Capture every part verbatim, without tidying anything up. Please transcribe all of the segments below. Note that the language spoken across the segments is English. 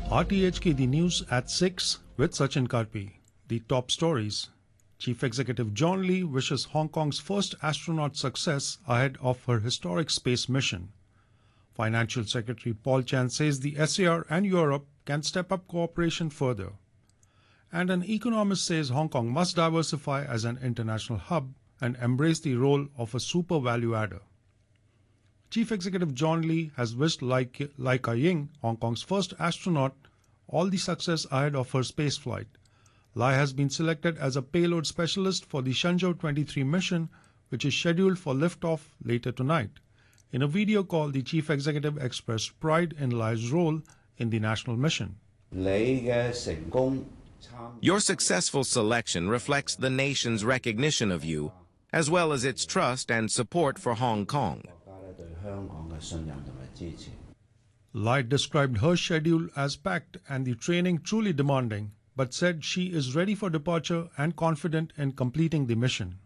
R T H K The News at six with Sachin Karpi. The top stories. Chief Executive John Lee wishes Hong Kong's first astronaut success ahead of her historic space mission. Financial Secretary Paul Chan says the S A R and Europe can step up cooperation further. And an economist says Hong Kong must diversify as an international hub and embrace the role of a super value adder. Chief Executive John Lee has wished Lai Ka-ying, Hong Kong's first astronaut, all the success ahead of her space flight. Lai has been selected as a payload specialist for the Shenzhou twenty-three mission, which is scheduled for liftoff later tonight. In a video call, the chief executive expressed pride in Lai's role in the national mission. Your successful selection reflects the nation's recognition of you, as well as its trust and support for Hong Kong. Lai described her schedule as packed and the training truly demanding, but said she is ready for departure and confident in completing the mission.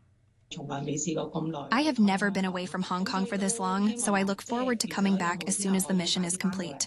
I have never been away from Hong Kong for this long, so I look forward to coming back as soon as the mission is complete.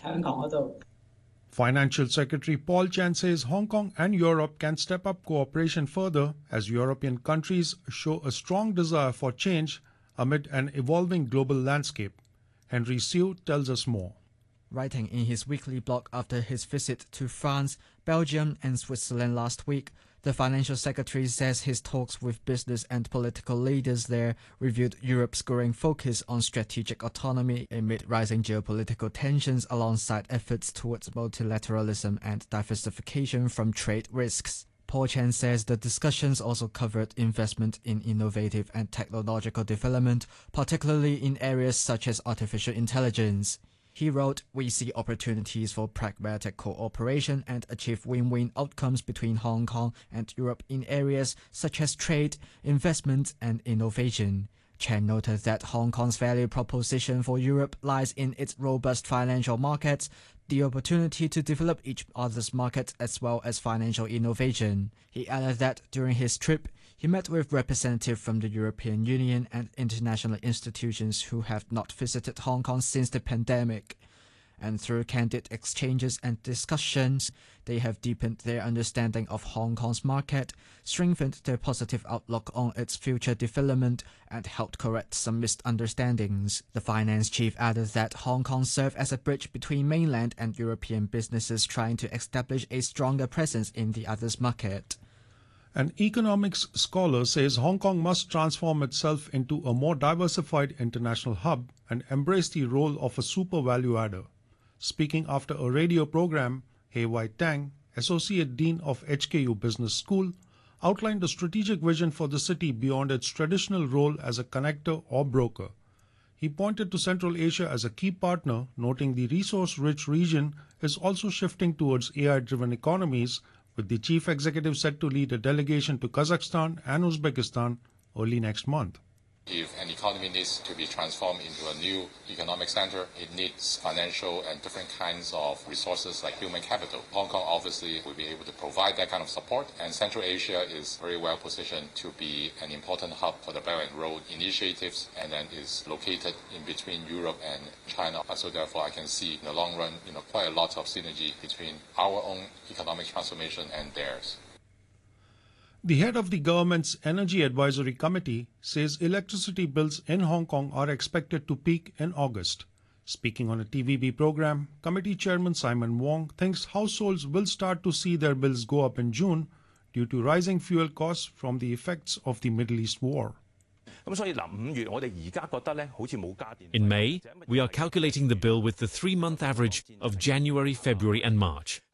Financial Secretary Paul Chan says Hong Kong and Europe can step up cooperation further as European countries show a strong desire for change amid an evolving global landscape. Henry Siu tells us more. Writing in his weekly blog after his visit to France, Belgium and Switzerland last week, the Financial Secretary says his talks with business and political leaders there revealed Europe's growing focus on strategic autonomy amid rising geopolitical tensions alongside efforts towards multilateralism and diversification from trade risks. Paul Chan says the discussions also covered investment in innovative and technological development, particularly in areas such as artificial intelligence. He wrote, "We see opportunities for pragmatic cooperation and achieve win-win outcomes between Hong Kong and Europe in areas such as trade, investment, and innovation." Chan noted that Hong Kong's value proposition for Europe lies in its robust financial markets, the opportunity to develop each other's markets as well as financial innovation. He added that during his trip, he met with representatives from the European Union and international institutions who have not visited Hong Kong since the pandemic. And through candid exchanges and discussions, they have deepened their understanding of Hong Kong's market, strengthened their positive outlook on its future development, and helped correct some misunderstandings. The finance chief added that Hong Kong served as a bridge between mainland and European businesses trying to establish a stronger presence in the other's market. An economics scholar says Hong Kong must transform itself into a more diversified international hub and embrace the role of a super value adder. Speaking after a radio program, He Wai Tang, Associate Dean of H K U Business School, outlined a strategic vision for the city beyond its traditional role as a connector or broker. He pointed to Central Asia as a key partner, noting the resource-rich region is also shifting towards A I-driven economies, with the chief executive set to lead a delegation to Kazakhstan and Uzbekistan early next month. If an economy needs to be transformed into a new economic center, it needs financial and different kinds of resources like human capital. Hong Kong obviously will be able to provide that kind of support, and Central Asia is very well positioned to be an important hub for the Belt and Road initiatives, and then is located in between Europe and China. So therefore I can see in the long run, you know, quite a lot of synergy between our own economic transformation and theirs. The head of the government's Energy Advisory Committee says electricity bills in Hong Kong are expected to peak in August. Speaking on a T V B program, committee chairman Simon Wong thinks households will start to see their bills go up in June due to rising fuel costs from the effects of the Middle East war. In May, we are calculating the bill with the three-month average of January, February and March.